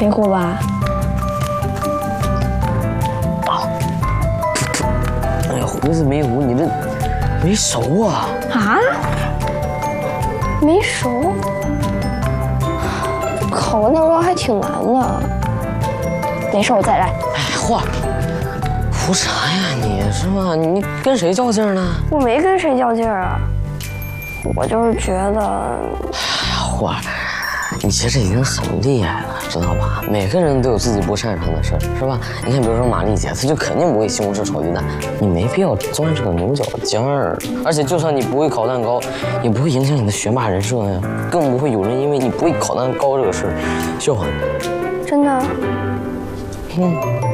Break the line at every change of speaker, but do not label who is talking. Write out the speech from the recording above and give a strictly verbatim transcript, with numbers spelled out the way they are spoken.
没糊吧？
哎呀，糊是没糊，你这没熟啊！
啊？没熟？烤个蛋糕还挺难的。没事，我再来。
哎，嚯，糊啥呀你是吧？你跟谁较劲呢？
我没跟谁较劲儿啊，我就是觉得。
哎呀，嚯！你其实已经很厉害了，知道吧？每个人都有自己不擅长的事儿，是吧？你看，比如说玛丽姐，她就肯定不会西红柿炒鸡蛋，你没必要钻这个牛角尖儿。而且，就算你不会烤蛋糕，也不会影响你的学霸人设呀，更不会有人因为你不会烤蛋糕这个事儿笑话你。
真的？
嗯。